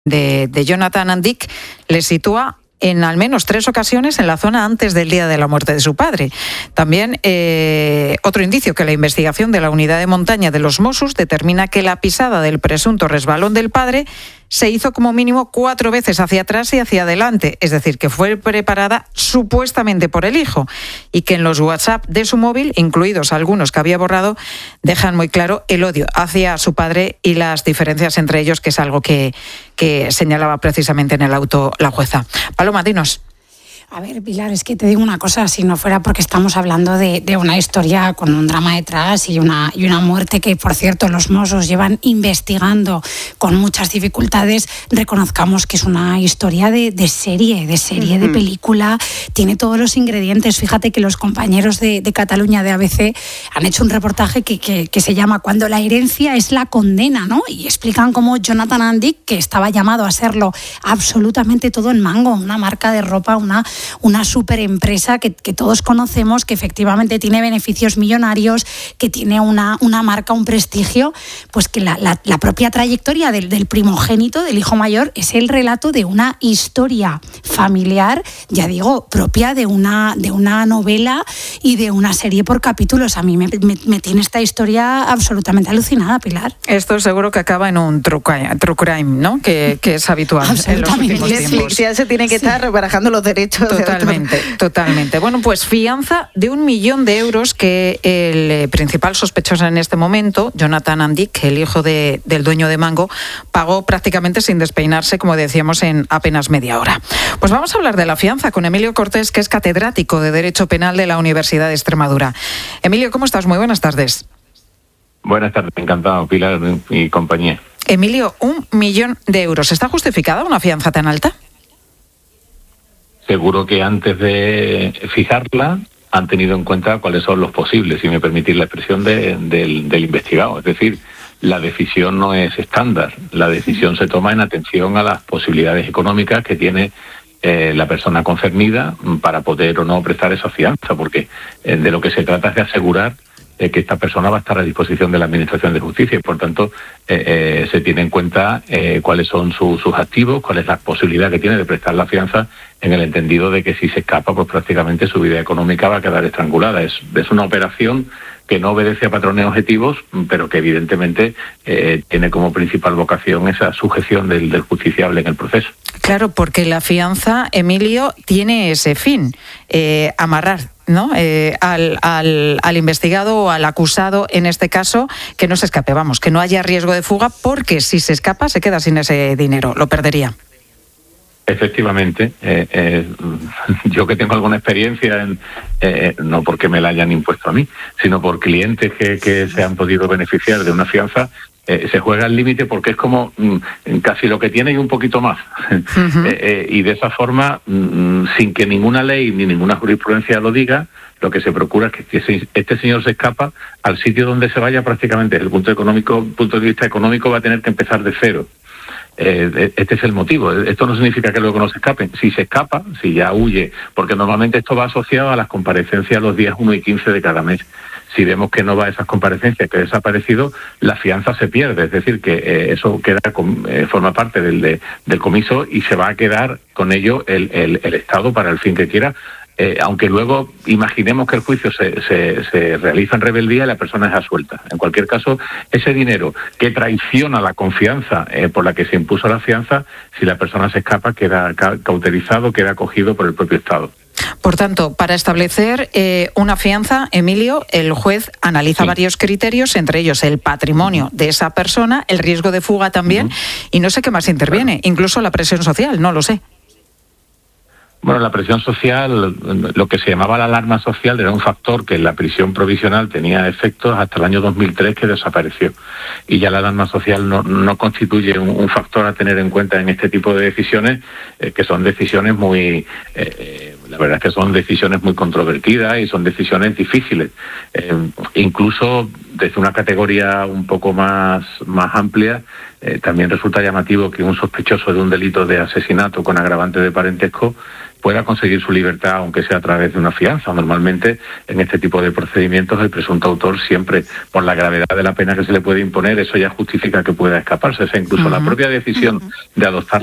de Jonathan Andic le sitúa en al menos 3 ocasiones en la zona antes del día de la muerte de su padre. También otro indicio, que la investigación de la unidad de montaña de los Mossos determina que la pisada del presunto resbalón del padre se hizo como mínimo 4 veces hacia atrás y hacia adelante, es decir, que fue preparada supuestamente por el hijo, y que en los WhatsApp de su móvil, incluidos algunos que había borrado, dejan muy claro el odio hacia su padre y las diferencias entre ellos, que es algo que señalaba precisamente en el auto la jueza. Paloma, dinos. A ver, Pilar, es que te digo una cosa, si no fuera porque estamos hablando de una historia con un drama detrás y una muerte que, por cierto, los Mossos llevan investigando con muchas dificultades, reconozcamos que es una historia de serie, de película, tiene todos los ingredientes. Fíjate que los compañeros de Cataluña, de ABC, han hecho un reportaje que se llama Cuando la herencia es la condena, ¿no? Y explican cómo Jonathan Andic, que estaba llamado a serlo absolutamente todo en Mango, una marca de ropa, una super empresa que todos conocemos, que efectivamente tiene beneficios millonarios, que tiene una marca, un prestigio, pues que la propia trayectoria del primogénito, del hijo mayor, es el relato de una historia familiar, ya digo, propia de una novela y de una serie por capítulos. A mí me tiene esta historia absolutamente alucinada, Pilar. Esto seguro que acaba en un true crime, ¿no? Que es habitual en los últimos tiempos. Ya se tiene que estar barajando los derechos. Totalmente. Bueno, pues fianza de 1 millón de euros que el principal sospechoso en este momento, Jonathan Andic, el hijo del dueño de Mango, pagó prácticamente sin despeinarse, como decíamos, en apenas media hora. Pues vamos a hablar de la fianza con Emilio Cortés, que es catedrático de Derecho Penal de la Universidad de Extremadura. Emilio, ¿cómo estás? Muy buenas tardes. Buenas tardes, encantado, Pilar y compañía. Emilio, 1 millón de euros. ¿Está justificada una fianza tan alta? Seguro que antes de fijarla han tenido en cuenta cuáles son los posibles, si me permitís la expresión del investigado. Es decir, la decisión no es estándar, la decisión se toma en atención a las posibilidades económicas que tiene la persona concernida para poder o no prestar esa fianza, porque de lo que se trata es de asegurar que esta persona va a estar a disposición de la Administración de Justicia y, por tanto, se tiene en cuenta cuáles son sus activos, cuál es la posibilidad que tiene de prestar la fianza, en el entendido de que si se escapa, pues prácticamente su vida económica va a quedar estrangulada. Es una operación que no obedece a patrones objetivos, pero que evidentemente tiene como principal vocación esa sujeción del justiciable en el proceso. Claro, porque la fianza, Emilio, tiene ese fin, amarrar, ¿no? Al investigado o al acusado, en este caso, que no se escape, que no haya riesgo de fuga, porque si se escapa se queda sin ese dinero, lo perdería. Efectivamente, yo que tengo alguna experiencia, no porque me la hayan impuesto a mí, sino por clientes que se han podido beneficiar de una fianza, se juega al límite porque es como casi lo que tiene y un poquito más. Y de esa forma, sin que ninguna ley ni ninguna jurisprudencia lo diga, lo que se procura es que este señor se escapa al sitio donde se vaya, prácticamente desde el punto de vista económico va a tener que empezar de cero. Este es el motivo. Esto no significa que luego no se escapen. Si se escapa, si ya huye, porque normalmente esto va asociado a las comparecencias los días 1 y 15 de cada mes. Si vemos que no va a esas comparecencias, que ha desaparecido, la fianza se pierde. Es decir, que eso forma parte del comiso y se va a quedar con ello el Estado para el fin que quiera. Aunque luego imaginemos que el juicio se realiza en rebeldía y la persona es absuelta. En cualquier caso, ese dinero que traiciona la confianza por la que se impuso la fianza, si la persona se escapa, queda cauterizado, queda acogido por el propio Estado. Por tanto, para establecer una fianza, Emilio, el juez analiza varios criterios, entre ellos el patrimonio de esa persona, el riesgo de fuga también, y no sé qué más interviene, incluso la presión social, no lo sé. Bueno, la presión social, lo que se llamaba la alarma social, era un factor que en la prisión provisional tenía efectos hasta el año 2003, que desapareció. Y ya la alarma social no constituye un factor a tener en cuenta en este tipo de decisiones, que son decisiones muy... la verdad es que son decisiones muy controvertidas y son decisiones difíciles. Incluso desde una categoría un poco más amplia, también resulta llamativo que un sospechoso de un delito de asesinato con agravante de parentesco pueda conseguir su libertad, aunque sea a través de una fianza. Normalmente, en este tipo de procedimientos, el presunto autor siempre, por la gravedad de la pena que se le puede imponer, eso ya justifica que pueda escaparse. O sea, incluso la propia decisión de adoptar